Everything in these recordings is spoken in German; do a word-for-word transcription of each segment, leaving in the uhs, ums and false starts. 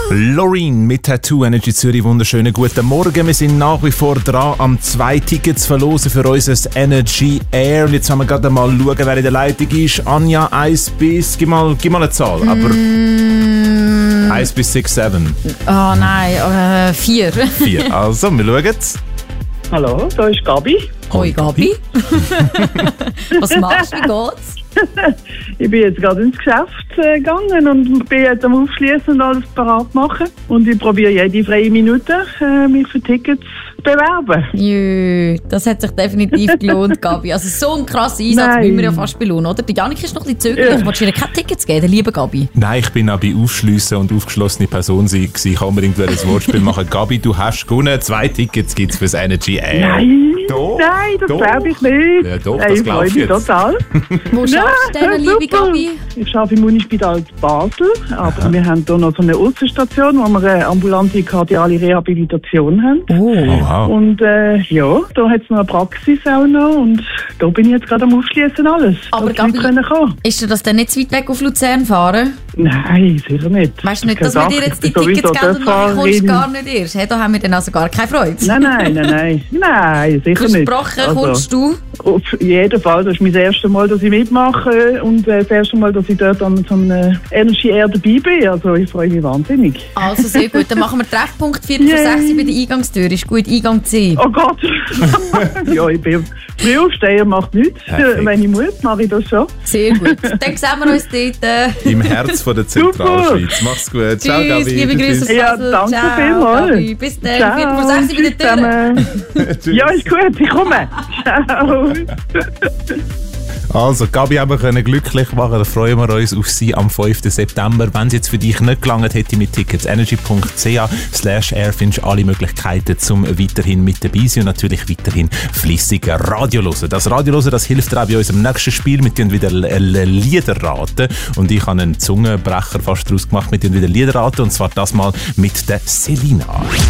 Loreen mit Tattoo Energy Zürich. Wunderschönen guten Morgen. Wir sind nach wie vor dran, am zwei Tickets verlosen für unser Energy Air. Und jetzt haben wir gerade mal schauen, wer in der Leitung ist. Anja, eins bis, gib mal, gib mal eine Zahl. Aber Mm. eins bis sechs, sieben. Oh nein, äh, vier. vier. Also, wir schauen jetzt. Hallo, da ist Gabi. Hoi Gabi. Was machst du? Wie geht's? Ich bin jetzt gerade ins Geschäft äh, gegangen und bin jetzt am Aufschließen und alles parat machen. Und ich probiere jede freie Minute, äh, mich für Tickets zu bewerben. Jö, das hat sich definitiv gelohnt, Gabi. Also so ein krasser Einsatz Nein. müssen wir ja fast belohnen, oder? Die Janik ist noch ein bisschen zögerlich. Ja. Wolltest du ihr keine Tickets geben, liebe Gabi? Nein, ich bin auch bei Aufschliessen und aufgeschlossene Person gewesen. Ich kann unbedingt wieder ein Wortspiel machen. Gabi, du hast gewonnen. Zwei Tickets gibt es fürs Energy Air. Nein, Doch, nein, das doch. glaube ich nicht. Ja, doch, Nein, das ich glaub freue ich mich jetzt. total. Wo schaffst du denn, liebe super. Gabi? Ich arbeite im Unispital Basel, aber Aha. wir haben hier noch so eine Aussenstation, wo wir eine ambulante kardiale Rehabilitation haben. Oh. Oh, wow. Und äh, ja, da hat es noch eine Praxis auch noch und da bin ich jetzt gerade am Aufschließen alles. Aber dass die Gabi, können kommen. Ist dir das denn nicht zu weit weg auf Luzern fahren? Nein, sicher nicht. Weißt du nicht, Keine dass wir dir Sache. jetzt die Ich bin Tickets sowieso geben und nachher kommst du Dörferin. gar nicht erst? Hey, da haben wir dann also gar keine Freude. Nein, nein, nein, nein. Nein, sicher nicht. Versprochen kommst du. Auf jeden Fall, das ist mein erstes Mal, dass ich mitmache und äh, das erste Mal, dass ich dort an so einem Energy Air dabei bin. Also ich freue mich wahnsinnig. Also sehr gut, dann machen wir Treffpunkt Viertel vor Yay. sechs bei der Eingangstür. Ist gut, Eingang C. Oh Gott! Ja, ich bin früh aufstehen, macht nichts. Perfekt. Wenn ich muss, mache ich das schon. Sehr gut. Dann sehen wir uns dort. Äh, Im Herz von der Zentralschweiz. Mach's gut. Ciao, Tschüss, Gabi. liebe Grüße aus Tschüss. Ja, Basel. danke Ciao, vielmals. Gabi. Bis dann. Ciao. Viertel vor sechs bei der Tschüss Tür. zusammen. Tschüss. Ja, ist gut, ich komme. Ciao. Also, Gabi haben wir können glücklich machen. Da freuen wir uns auf sie am fünften September. Wenn es jetzt für dich nicht gelangt hätte mit Tickets, energy punkt c h slash air findest du alle Möglichkeiten, zum weiterhin mit dabei sein und natürlich weiterhin flüssig Radio hören. Das Radio hören, das hilft dir auch bei unserem nächsten Spiel. Wir tun wieder L- L- Lieder raten. Und ich habe einen Zungenbrecher fast draus gemacht. Wir tun wieder Lieder raten. Und zwar das mal mit der Selina.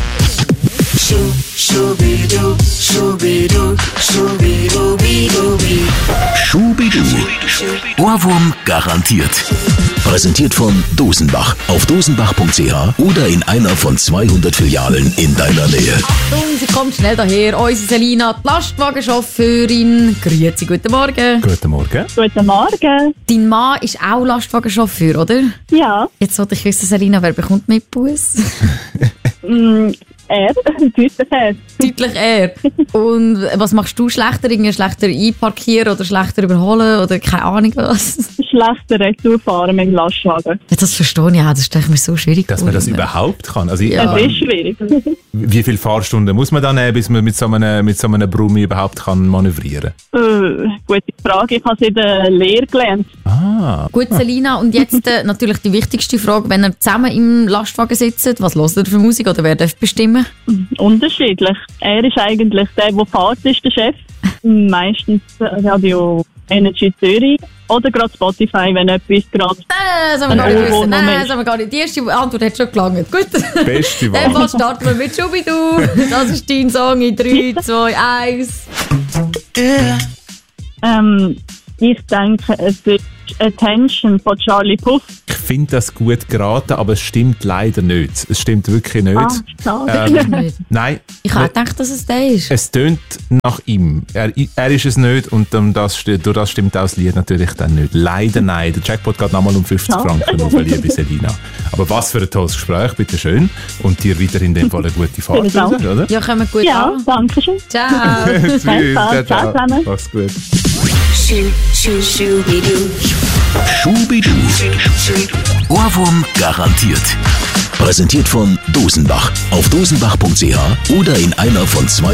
Schubidu, Schubidu, Schubidu-bidu-bi. Schubidu. Ohrwurm garantiert. Präsentiert von Dosenbach auf dosenbach punkt c h oder in einer von zweihundert Filialen in deiner Nähe. Achtung, sie kommt schnell daher. Unsere Selina, die Lastwagenchauffeurin. Grüezi, guten Morgen. Guten Morgen. Guten Morgen. Dein Mann ist auch Lastwagenchauffeur, oder? Ja, Jetzt wollte ich wissen, Selina, wer bekommt mit Bus? mm, er, deutlich er. Deutlich er. Und was machst du schlechter? Irgendwie schlechter einparkieren oder schlechter überholen oder keine Ahnung was? Schlechter Retourfahren mit dem Lastwagen. Ja, das verstehe ich auch. Das stelle ich mir so schwierig Dass vor. man das überhaupt kann. Also, ich, Ja. Das ist schwierig. wie viele Fahrstunden muss man dann nehmen, bis man mit so einem, mit so einem Brummi überhaupt kann manövrieren Äh, gute Frage. Ich habe es in der Lehre gelernt. kann? Ah. Gut, Selina, und jetzt äh, natürlich die wichtigste Frage. Wenn ihr zusammen im Lastwagen sitzt, was hört ihr für Musik oder wer darf bestimmen? Unterschiedlich. Er ist eigentlich der, der fährt, ist der Chef. Meistens Radio Energy Zürich oder gerade Spotify, wenn etwas gerade... Nein, das haben wir gar nicht Ein wissen. Nein, Ohrwurm das haben wir gar nicht. Die erste Antwort hat schon gelangt. Gut. Beste Dann Wahl. starten wir mit Schubidu. Das ist dein Song in drei, zwei, eins. Ähm, ich denke, es ist Attention von Charlie Puth. Ich finde das gut geraten, aber es stimmt leider nicht. Es stimmt wirklich nicht. Ah, schade. Ähm, Nicht. nein, Ich habe gedacht, dass es der ist. es tönt nach ihm. Er, er ist es nicht und um das, sti- durch das stimmt auch das Lied natürlich dann nicht. Leider nein. Der Jackpot geht nochmal um fünfzig Ja. Franken auf, liebe Selina. Aber was für ein tolles Gespräch, bitteschön. Und dir wieder in dem Fall eine gute Fahrt, Vielen Dank. oder? Ja, kommen wir gut Ja, an. danke schön. Ciao. Tschüss. Ciao, ciao zusammen. Mach's gut. Schu, schu, Schubidu. Schubidu. Ohrwurm garantiert. Präsentiert von Dosenbach auf dosenbach punkt c h oder in einer von zwei